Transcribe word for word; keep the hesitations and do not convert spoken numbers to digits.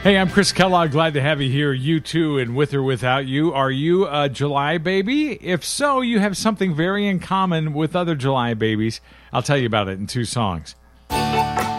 Hey, I'm Chris Kellogg. Glad to have you here. You too, and with or without you. Are you a July baby? If so, you have something very in common with other July babies. I'll tell you about it in two songs.